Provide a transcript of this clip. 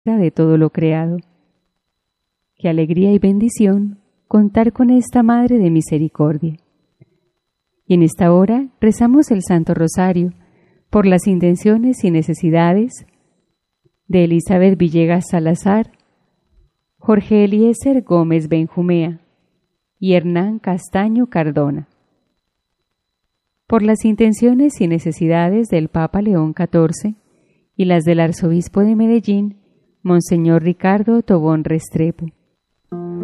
de todo lo creado. Qué alegría y bendición contar con esta Madre de Misericordia. Y en esta hora rezamos el Santo Rosario por las intenciones y necesidades de Elizabeth Villegas Salazar, Jorge Eliezer Gómez Benjumea y Hernán Castaño Cardona. Por las intenciones y necesidades del Papa León XIV y las del Arzobispo de Medellín, Monseñor Ricardo Tobón Restrepo.